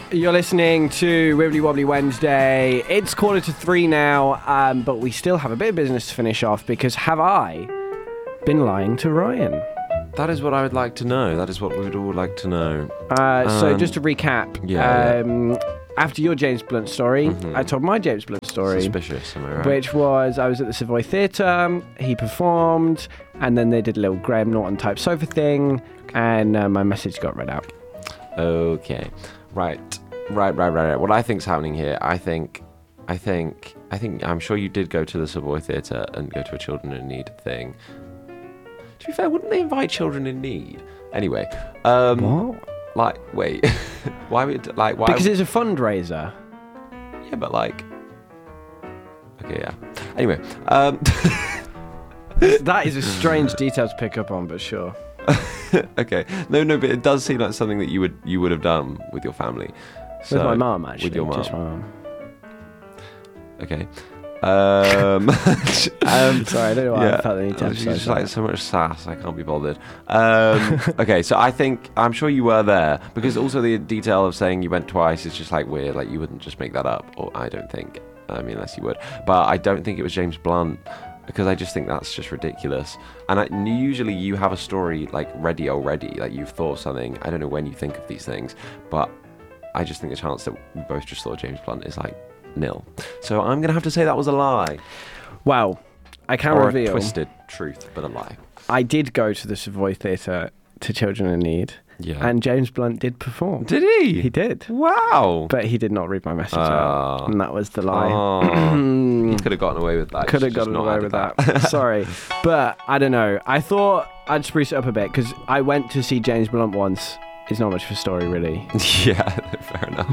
You're listening to Wibbly Wobbly Wednesday. It's 2:45 now, but we still have a bit of business to finish off because have I been lying to Ryan? That is what I would like to know. That is what we would all like to know. So just to recap, after your James Blunt story, I told my James Blunt story. Suspicious, am I right? Which was, I was at the Savoy Theatre, he performed, and then they did a little Graham Norton type sofa thing, and my message got read out. Okay. Right. What I think's happening here, I think I'm sure you did go to the Savoy Theatre and go to a Children in Need thing. To be fair, wouldn't they invite children in need? Anyway, What? like, wait, why? Because it's a fundraiser. Yeah, but like, okay, yeah. Anyway, That is a strange detail to pick up on, but sure. okay, no, but it does seem like something that you would have done with your family. With my mum, actually. With your mum. Just my mum. Okay. Sorry, I don't know why I felt the need to It's emphasise just that. like so much sass, I can't be bothered. Okay, so I'm sure you were there, because also the detail of saying you went twice is just like weird, like you wouldn't just make that up, or I don't think, I mean, unless you would, but I don't think it was James Blunt, because I just think that's just ridiculous. And usually you have a story like ready already, like you've thought of something. I don't know when you think of these things, but I just think the chance that we both just thought James Blunt is like nil. So I'm gonna have to say that was a lie. Well, I can Or reveal a twisted truth, but a lie. I did go to the Savoy Theatre to Children in Need, Yeah. and James Blunt did perform. Did he? He did. Wow. But he did not read my message out, and that was the lie. You could have gotten away with that. Could have gotten away with that. Sorry. But I don't know. I thought I'd spruce it up a bit because I went to see James Blunt once. It's not much of a story, really. Yeah, fair enough.